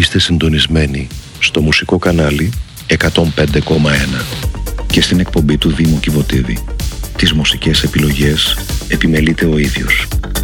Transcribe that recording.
Είστε συντονισμένοι στο μουσικό κανάλι 105,1 και στην εκπομπή του Δήμου Κιβωτίδη. Τις μουσικές επιλογές επιμελείται ο ίδιος.